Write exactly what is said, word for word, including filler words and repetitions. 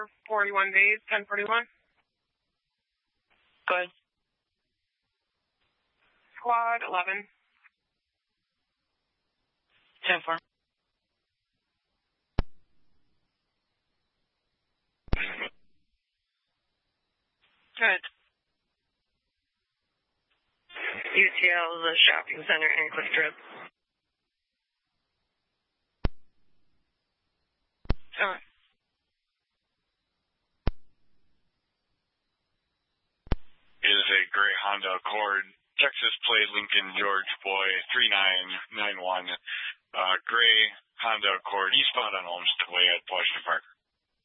forty-one days, ten forty-one. Go ahead. Squad eleven. ten four. Good. U T L, the shopping center, ankle strip. Alright. It is a gray Honda Accord, Texas plate Lincoln George Boy three nine nine one. Uh, gray Honda Accord, eastbound on Olmsted Way at Washington Park.